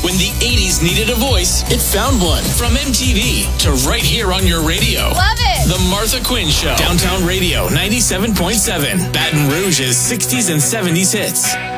When the 80s needed a voice, it found one. From MTV to right here on your radio. Love it. The Martha Quinn Show. Downtown Radio 97.7. Baton Rouge's 60s and 70s hits.